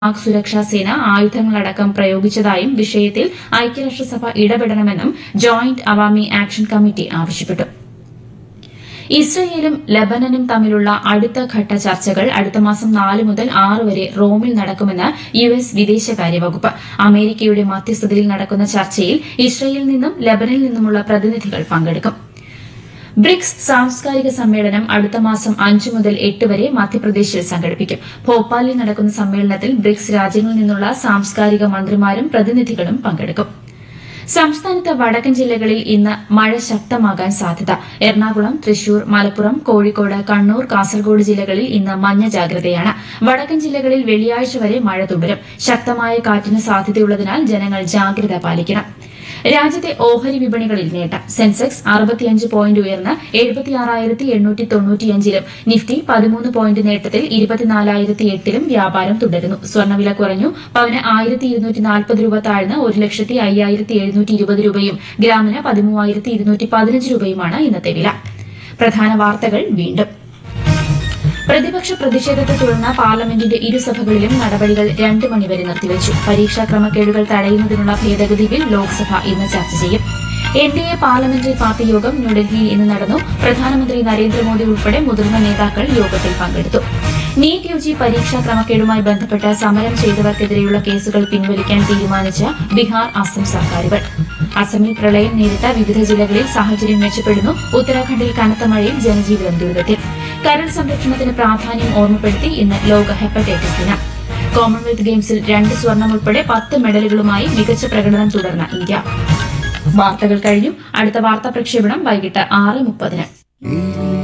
പാക് സുരക്ഷാ സേന ആയുധങ്ങളടക്കം പ്രയോഗിച്ചതായും വിഷയത്തിൽ ഐക്യരാഷ്ട്രസഭ ഇടപെടണമെന്നും ജോയിന്റ് അവാമി ആക്ഷൻ കമ്മിറ്റി ആവശ്യപ്പെട്ടു. ഇസ്രയേലും ലബനനും തമ്മിലുള്ള അടുത്തഘട്ട ചർച്ചകൾ അടുത്ത മാസം 4 മുതൽ 6 വരെ റോമിൽ നടക്കുമെന്ന് യുഎസ് വിദേശകാര്യ വകുപ്പ്. അമേരിക്കയുടെ മധ്യസ്ഥതയിൽ നടക്കുന്ന ചർച്ചയിൽ ഇസ്രയേലിൽ നിന്നും ലബനനിൽ നിന്നുമുള്ള പ്രതിനിധികൾ പങ്കെടുക്കും. ബ്രിക്സ് സാംസ്കാരിക സമ്മേളനം അടുത്ത മാസം 5 മുതൽ 8 വരെ മധ്യപ്രദേശിൽ സംഘടിപ്പിക്കും. ഭോപ്പാലിൽ നടക്കുന്ന സമ്മേളനത്തിൽ ബ്രിക്സ് രാജ്യങ്ങളിൽ നിന്നുള്ള സാംസ്കാരിക മന്ത്രിമാരും പ്രതിനിധികളും പങ്കെടുക്കും. സംസ്ഥാനത്ത് വടക്കൻ ജില്ലകളിൽ ഇന്ന് മഴ ശക്തമാകാൻ സാധ്യത. എറണാകുളം, തൃശൂർ, മലപ്പുറം, കോഴിക്കോട്, കണ്ണൂർ, കാസർഗോഡ് ജില്ലകളിൽ ഇന്ന് മഞ്ഞ ജാഗ്രതയാണ്. വടക്കൻ ജില്ലകളിൽ വെള്ളിയാഴ്ച വരെ മഴ തുടരും. ശക്തമായ കാറ്റിന് സാധ്യതയുള്ളതിനാൽ ജനങ്ങൾ ജാഗ്രത പാലിക്കണം. രാജ്യത്തെ ഓഹരി വിപണികളിൽ നേട്ടം. സെൻസെക്സ് 65 പോയിന്റ് ഉയർന്ന് 76,895-ലും നിഫ്റ്റി 13 പോയിന്റ് നേട്ടത്തിൽ 24,008-ലും വ്യാപാരം തുടരുന്നു. സ്വർണ്ണവില കുറഞ്ഞു. പവന് 1,240 രൂപ താഴ്ന്ന് 1,05,720 രൂപയും ഗ്രാമിന് 13,215 രൂപയുമാണ് ഇന്നത്തെ വില. പ്രധാന വാർത്തകൾ വീണ്ടും. പ്രതിപക്ഷ പ്രതിഷേധത്തെ തുടർന്ന് പാർലമെന്റിന്റെ ഇരുസഭകളിലും നടപടികൾ 2 മണിവരെ നിർത്തിവച്ചു. പരീക്ഷാ ക്രമക്കേടുകൾ തടയുന്നതിനുള്ള ഭേദഗതി ബിൽ ലോക്സഭ ഇന്ന് ചർച്ച ചെയ്യും. എൻഡിഎ പാർലമെന്ററി പാർട്ടി യോഗം ന്യൂഡൽഹിയിൽ ഇന്ന് നടന്നു. പ്രധാനമന്ത്രി നരേന്ദ്രമോദി ഉൾപ്പെടെ മുതിർന്ന നേതാക്കൾ യോഗത്തിൽ പങ്കെടുത്തു. നീറ്റ് യുജി പരീക്ഷാ ക്രമക്കേടുമായി ബന്ധപ്പെട്ട് സമരം ചെയ്തവർക്കെതിരെയുള്ള കേസുകൾ പിൻവലിക്കാൻ തീരുമാനിച്ച ബീഹാർ, അസം സർക്കാരുകൾ. അസമിൽ പ്രളയം നേരിട്ട വിവിധ ജില്ലകളിൽ സാഹചര്യം മെച്ചപ്പെടുന്നു. ഉത്തരാഖണ്ഡിൽ കനത്ത മഴയിൽ ജനജീവിതം ദുരിതത്തിൽ. കരൾ സംരക്ഷണത്തിന് പ്രാധാന്യം ഓർമ്മപ്പെടുത്തി ഇന്ന് ലോക ഹെപ്പറ്റൈറ്റിസ് ദിനം. കോമൺവെൽത്ത് ഗെയിംസിൽ 2 സ്വർണം ഉൾപ്പെടെ 10 മെഡലുകളുമായി മികച്ച പ്രകടനം തുടർന്ന ഇന്ത്യ. വാർത്തകൾ കഴിഞ്ഞു. അടുത്ത വാർത്താ പ്രക്ഷേപണം വൈകിട്ട് 6:30.